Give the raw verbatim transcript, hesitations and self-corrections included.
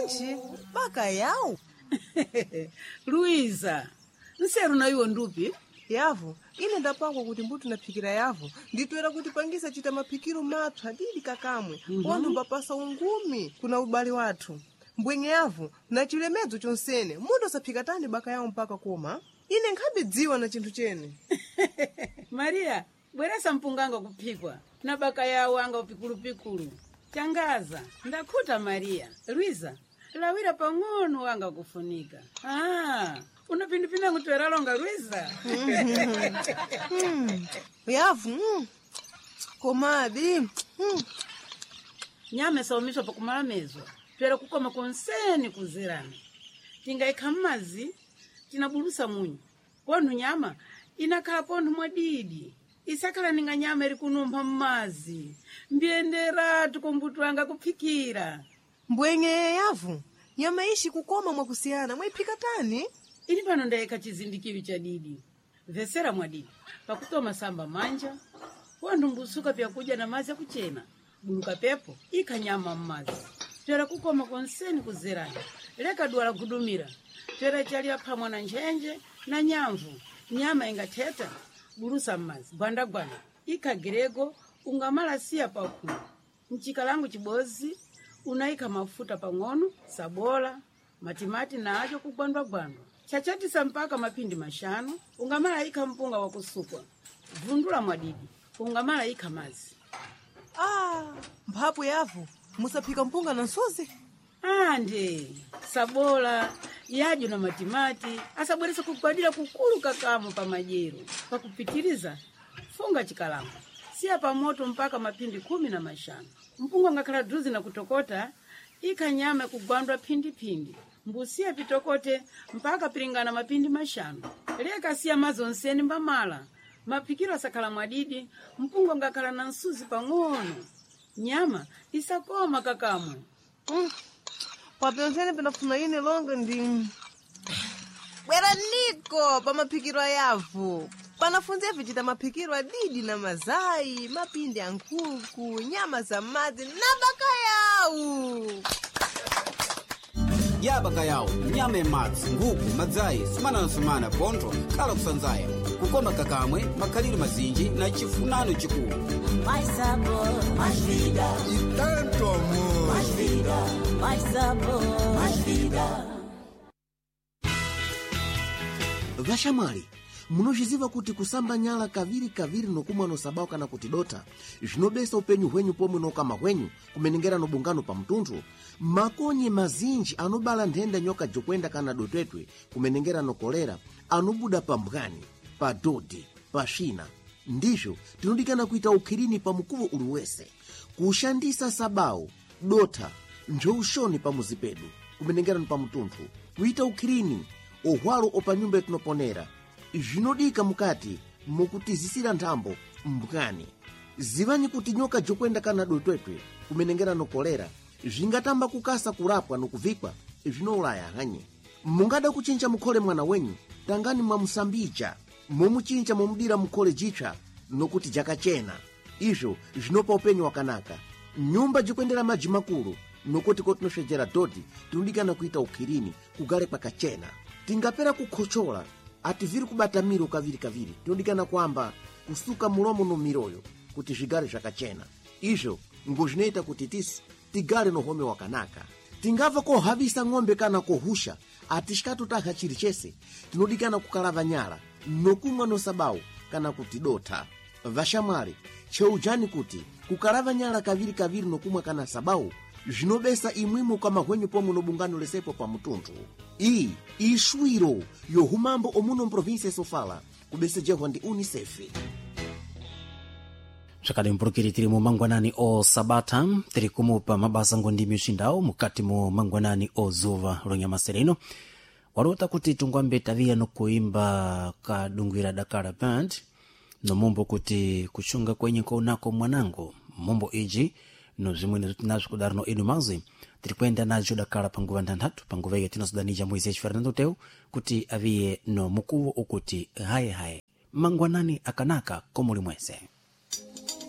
bwanji baka yawo. Luiza, nseru na iwo ndupi? Yavu, ine ndapangwa kuti mbutu naphikira yavu, nditoera kuti pangisa chita maphikiro mapsa didi kakamwe, mm -hmm. Wanu mbapasa ungumi kuna ubali wathu. Mbwenye yavu, na chilemedzo chonsene, mundo saphika tani baka yawo mpaka koma, ine nkhabe dziwa na chinthu chene. Maria, bweresa mpunganga kuphikwa, na baka yawo anga upikulu pikulu. Changaza, ndakhuta Maria. Luiza, lawira pang'ono wanga kufunika. Ah, unapindipinda kutoera longa Luiza. mm. Yavu, mm. Komadi. Mm. Nyame saumiswa pa kumala mezo. Tuera kukoma konseni kuzirani. Tinga ikamazi, tinabulusa munyu. Wanu nyama, inakala pondu mwadidi. Isakala ninga nyama irikunumpa mazi. Mbiendera tukumbutu wanga kuphikira. Mbwenye yavu, nyama ishi kukoma mwakusiana, mwaipika tani? Ini pano ndaeka chizindikiwi cha didi. Vesera mwadidi. Pakutoma samba manja. Wandu mbusuka pia kuja na mazi ya kuchena. Buluka pepo, ika nyama mazi. Tuera kukoma konseni kuzirani. Leka duwala kudumira. Tuera chalia pamwa na njenje na nyamvu. Nyama inga teta. Burusa mazi. Gwanda gwanda. Ika grego. Ungamala siya paku. Mchikalangu chibozi. Unaika mafuta pang'ono, sabola, matimati na ajo kugwandwa gwandwa. Chachati sampaka mapindi mashano, ungamala ika mpunga wa kusukwa. Vundula mwadidi, ungamala ika mazi. Ah, mpapu yavu, musapika mpunga na nsozi? Ande, sabola, yajo na matimati, asabweresa kukwadila kukulu kakamu pa majero. Pakupitiliza, funga chikalangu. Siya pa moto mpaka mapindi kumi na mashano. Mpunga ngakala druzi na kutokota, ika nyama kugwandwa pindi pindi. Mbusia pitokote mpaka piringana mapindi mashano. Leka siya mazonseni mbamala. Mapikiro sakala mwadidi, mpunga ngakala na nsuzi pang'ono. Nyama isakoma kakamwe. Mm. Papenseni pinafuna ine longa ndi... Bwera niko pa mapikiro yavu. Panafunzia vichita mapikiro adidi na mazai, mapindi ya nkuku, nyama za mazi na baka yawu. Ya baka yawu, nyama ya mazi, nguku, mazai, sumana na sumana, pontro, kala kusanzaya. Kukoma kakamwe, makalili mazinji na chifunano chikulu. Mais sabor, mais vida. E tanto amor. Mais vida, mais sabor, mais vida. Vashamwali, munojiziva kuti kusamba nyala kaviri kaviri nokumwa no sabao kana kuti dota, jinobesa upenyu hwenyu pomwe no kama hwenyu, kumenengera no bungano pa mtundu, makonye mazinji anobala ndenda nyoka jokwenda kana dotwetwe, kumenengera no kolera, anubuda pa mgani, pa dodi, pa shina. Ndisho, tinudikana kuita ukirini pa mkuvo uruwese, kushandisa sabao, dota, njo ushoni pa muzipedu, kumenengera no pa mtundu, kuita ukirini, ohwalo opa nyumba etinoponera, jinodika mukati mukutizisira nthambo mbukani. Zivanyi kuti nyoka jokwenda kana dotwetwe kumenengera no kolera jingatamba kukasa kurapwa no kuvikwa jinoulaya hanye. Mungada kuchinja mukhole mwana wenyu tangani mwa musambija momuchinja momudira mukhole jicha nokuti jakachena. Izo jinopa upenyu wakanaka. Nyumba jikwendera maji makulu nokuti kotinoshejera doti tinudikana kuita ukirini kugale pakachena. Tingapera kukhochola ati viri kubata miro kaviri kaviri, tinodikana kwamba kusuka mulomo no miroyo kuti zigale zvakachena. Izvo ngozvinoita kuti tisi tigale no home wakanaka. Tingava kohavisa ng'ombe kana kohusha ati shikatutaha chiri chese, tinodikana kukalava nyala nokumwa no sabao kana kuti dota. Vashamwali, cheujani kuti kukalava nyala kaviri kaviri nokumwa kana sabao jinobesa imwimo kama hwenyu pomu no bungano lesepo pa mutundu. Ii, ishwiro, yo humambo omuno province sofala, kubesejehwa ndi UNICEF. Chakali mpurukiri tiri mu mangwanani o sabata, tiri kumupa mabasa ngondi mishindao, mukati mu mangwanani o zuva ronyama sereno. Warota kuti tungwambe tavia no kuimba kadungwira Dakar Band, no mumbo kuti kuchunga kwenye konako mwanango, mumbo iji, no zimwene tutinazo kudarno edu mazi, tirikwenda najo Dakar panguva ntantatu, panguva ya tino sudanija Moises Fernando Teu, kuti avie no mukuvo ukuti haye haye. Mangwanani akanaka komuli mwese.